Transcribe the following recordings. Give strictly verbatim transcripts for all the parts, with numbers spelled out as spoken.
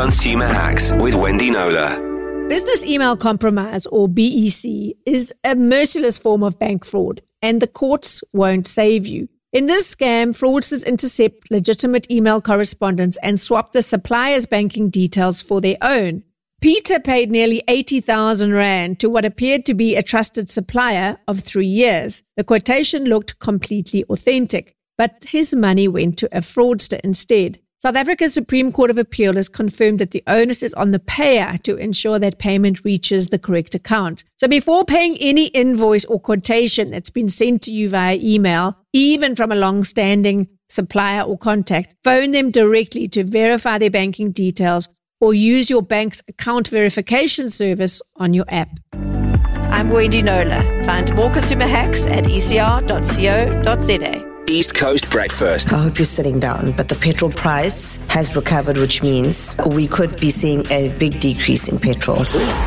Consumer Hacks with Wendy Knowler. Business email compromise, or B E C, is a merciless form of bank fraud, and the courts won't save you. In this scam, fraudsters intercept legitimate email correspondence and swap the supplier's banking details for their own. Peter paid nearly eighty thousand rand to what appeared to be a trusted supplier of three years. The quotation looked completely authentic, but his money went to a fraudster instead. South Africa's Supreme Court of Appeal has confirmed that the onus is on the payer to ensure that payment reaches the correct account. So before paying any invoice or quotation that's been sent to you via email, even from a long-standing supplier or contact, phone them directly to verify their banking details or use your bank's account verification service on your app. I'm Wendy Knowler. Find more consumer hacks at e c r dot co dot z a. East Coast Breakfast. I hope you're sitting down, but the petrol price has recovered, which means we could be seeing a big decrease in petrol.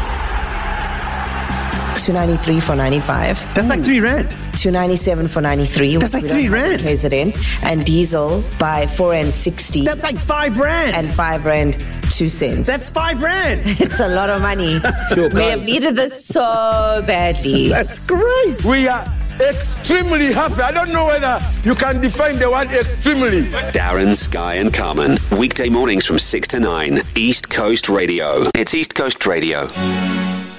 two ninety-three for ninety-five. That's like three rand. two ninety-seven for ninety-three. That's like three rand. K Z N. And diesel by four and sixty. That's like five rand. And five rand two cents. That's five rand. It's a lot of money. We have needed this so badly. That's great. We are extremely happy. I don't know whether you can define the word extremely. Darren, Sky and Carmen. Weekday mornings from six to nine. East Coast Radio. It's East Coast Radio.